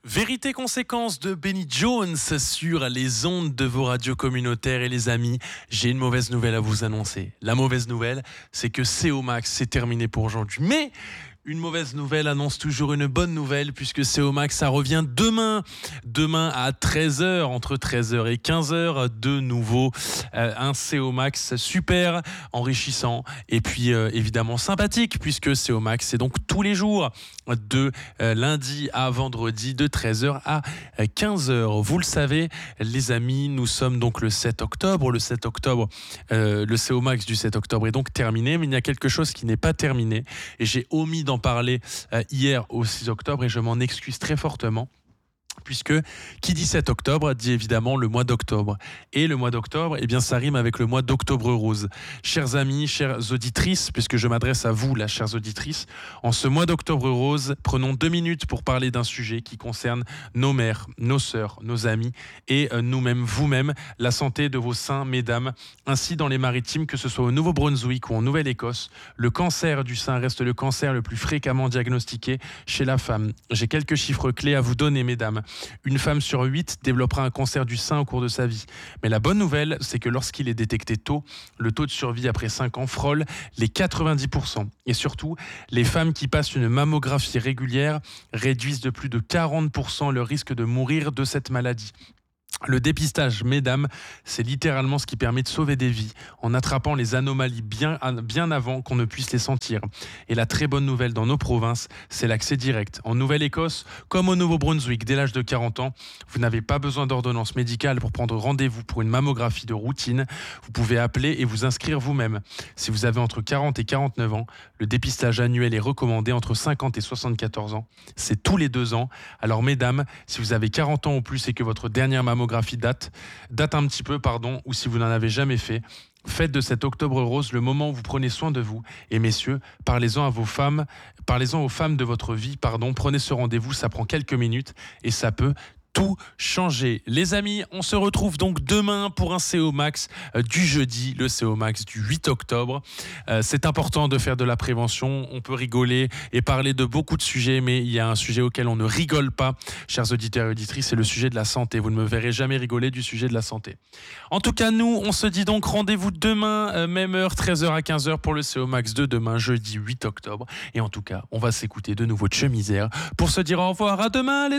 Vérité conséquence de Benny Jones sur les ondes de vos radios communautaires. Et les amis, j'ai une mauvaise nouvelle à vous annoncer. La mauvaise nouvelle, c'est que CO Max, c'est terminé pour aujourd'hui. Mais une mauvaise nouvelle annonce toujours une bonne nouvelle, puisque CO Max, ça revient demain à 13h, entre 13h et 15h, de nouveau. Un CO Max super enrichissant et puis évidemment sympathique, puisque CO Max, c'est donc tous les jours de lundi à vendredi, de 13h à 15h. Vous le savez, les amis, nous sommes donc le 7 octobre. Le 7 octobre, le CO Max du 7 octobre est donc terminé, mais il y a quelque chose qui n'est pas terminé, et j'ai omis d'en parler hier au 6 octobre, et je m'en excuse très fortement. Puisque qui dit 7 octobre dit évidemment le mois d'octobre. Et le mois d'octobre, eh bien, ça rime avec le mois d'Octobre Rose. Chers amis, chères auditrices, puisque je m'adresse à vous, là, chères auditrices, en ce mois d'Octobre Rose, prenons 2 minutes pour parler d'un sujet qui concerne nos mères, nos sœurs, nos amis et nous-mêmes, vous-même, la santé de vos seins, mesdames. Ainsi, dans les maritimes, que ce soit au Nouveau-Brunswick ou en Nouvelle-Écosse, le cancer du sein reste le cancer le plus fréquemment diagnostiqué chez la femme. J'ai quelques chiffres clés à vous donner, mesdames. Une femme sur 8 développera un cancer du sein au cours de sa vie. Mais la bonne nouvelle, c'est que lorsqu'il est détecté tôt, le taux de survie après 5 ans frôle les 90%. Et surtout, les femmes qui passent une mammographie régulière réduisent de plus de 40% le risque de mourir de cette maladie. Le dépistage, mesdames, c'est littéralement ce qui permet de sauver des vies, en attrapant les anomalies bien avant qu'on ne puisse les sentir. Et la très bonne nouvelle dans nos provinces, c'est l'accès direct. En Nouvelle-Écosse, comme au Nouveau-Brunswick, dès l'âge de 40 ans, vous n'avez pas besoin d'ordonnance médicale pour prendre rendez-vous pour une mammographie de routine. Vous pouvez appeler et vous inscrire vous-même. Si vous avez entre 40 et 49 ans, le dépistage annuel est recommandé entre 50 et 74 ans. C'est tous les 2 ans. Alors mesdames, si vous avez 40 ans ou plus et que votre dernière mammographie date un petit peu, ou si vous n'en avez jamais fait, faites de cet Octobre Rose le moment où vous prenez soin de vous. Et messieurs, parlez-en aux femmes de votre vie, prenez ce rendez-vous, ça prend quelques minutes et ça peut tout changer. Les amis, on se retrouve donc demain pour un CO Max du jeudi, le CO Max du 8 octobre. C'est important de faire de la prévention. On peut rigoler et parler de beaucoup de sujets, mais il y a un sujet auquel on ne rigole pas, chers auditeurs et auditrices, c'est le sujet de la santé. Vous ne me verrez jamais rigoler du sujet de la santé. En tout cas, nous, on se dit donc rendez-vous demain, même heure, 13h à 15h pour le CO Max de demain, jeudi 8 octobre. Et en tout cas, on va s'écouter de nouveau de Chemisère pour se dire au revoir. À demain, les